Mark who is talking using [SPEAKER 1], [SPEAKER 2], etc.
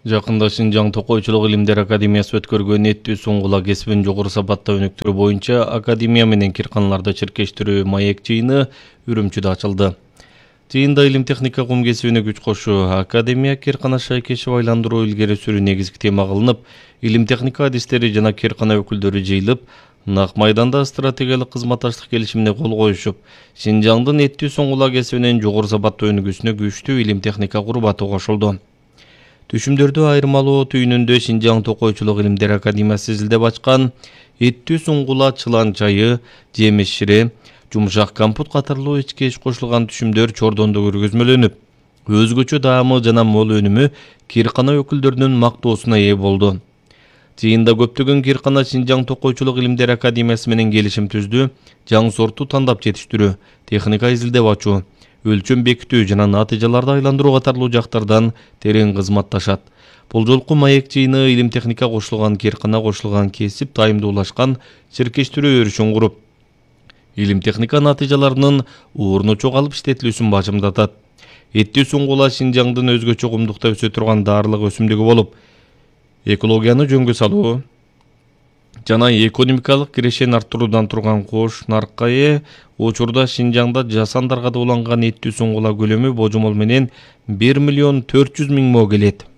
[SPEAKER 1] Жакында Шинжаң Токойчулук илимдер академиясы өткөргөн эттүү суңгула кесибин жогору сапатта өнүктүрүү боюнча академия менен кирканаларды чиркештирүү маек жыйыны Үрүмчүдө ачылды. Жыйында илим техника кум кесибине күч кошуу, академия киркана шайкешип айландыруу илгери сүрүү негизги тема кылынып, илим техника адистери жана киркана өкүлдөрү жыйылып, Нак майданда стратегиялык кызматташтык келишимине кол коюшуп, Шинжаңдын эттүү суңгула кесибинин жогору сапатта өнүгүүсүнө күчтүү илим техника курбаты кошулду. Түшүмдөрдү айырмалоо түйүнүндө Шинжаң Токойчулук илимдер академиясы изилдеп ачкан эттүү суңгула чылан чайы, жемиш шире, жумшак компот катарлуу ичке иш кошулган түшүмдөр чордондо көргөзмөлөнүп, өзгөчө даамы жана мол өнүмү киркана өкүлдөрүнүн мактоосуна ээ болду. Жыйында көптөгөн киркана Шинжаң Токойчулук илимдер академиясы менен келишим түздү, жаңы сортту тандап жетиштирүү, техника изилдеп ачуу, өлчөм бекитүү жана натыйжаларды айландыруу катарлуу жактардан терең кызматташат. Бул жолку маек жыйыны илим техника кошулган киркана кошулган кесип тайымдуулашкан чиркештирүү өрүшүн куруп, илим техника натыйжаларынын орну чогалып иштетилүүсүн бажымдатат. Эттүү суңгула Шинжаңдын өзгөчө кумдукта өсө турган даарылык өсүмдүгү болуп, экологияны жөнгө салуу жана экономикалык кирешени арттыруудан турган кош наркка ээ. Учурда Шинжаңда жасандарга да уланган эттүү суңгула көлөмү божомол менен 1 миллион 400 миң мо келет.